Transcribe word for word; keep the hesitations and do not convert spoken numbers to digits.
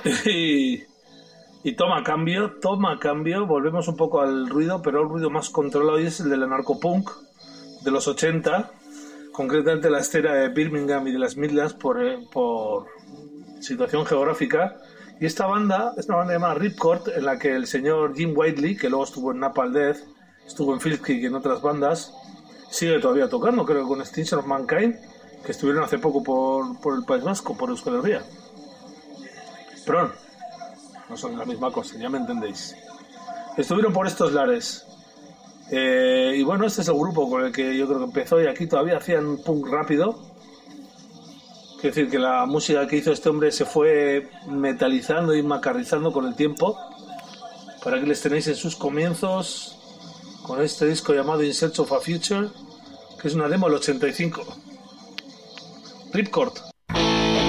Y, y toma cambio, toma cambio, volvemos un poco al ruido, pero el ruido más controlado es el del anarcopunk de los ochenta, concretamente la escena de Birmingham y de las Midlands por, eh, por situación geográfica. Y esta banda es una banda llamada Ripcord, en la que el señor Jim Whiteley, que luego estuvo en Napalm Death, estuvo en Filmkick y en otras bandas, sigue todavía tocando, creo que con Extinction of Mankind, que estuvieron hace poco por, por el País Vasco, por Euskal Herria. Pero no son la misma cosa, ya me entendéis. Estuvieron por estos lares. Eh, y bueno, este es el grupo con el que yo creo que empezó, y aquí todavía hacían punk rápido. Quiero decir que la música que hizo este hombre se fue metalizando y macarrizando con el tiempo. Para que les tenéis en sus comienzos con este disco llamado In Search of a Future, que es una demo del ochenta y cinco. Ripcord.